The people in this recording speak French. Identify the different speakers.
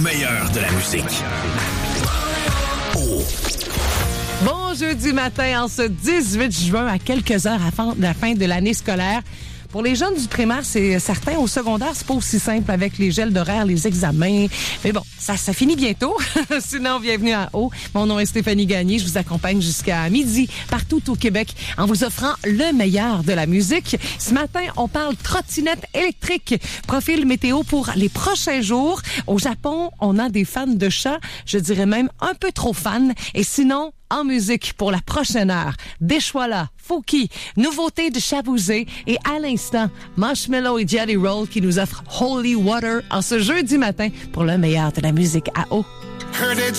Speaker 1: meilleur de la musique. Oh.
Speaker 2: Bon jeudi matin, en ce 18 juin, à quelques heures avant la fin de l'année scolaire. Pour les jeunes du primaire, c'est certain. Au secondaire, c'est pas aussi simple avec les gels d'horaire, les examens. Mais bon, ça finit bientôt. Sinon, bienvenue à Haut. Mon nom est Stéphanie Gagné. Je vous accompagne jusqu'à midi partout au Québec en vous offrant le meilleur de la musique. Ce matin, on parle trottinette électrique. Profil météo pour les prochains jours. Au Japon, on a des fans de chats. Je dirais même un peu trop fans. Et sinon, en musique pour la prochaine heure, Deshwalla, Fouki, nouveauté de Chabouzé et à l'instant, Marshmello et Jelly Roll qui nous offrent Holy Water en ce jeudi matin pour le meilleur de la musique à Haut.
Speaker 3: Heard that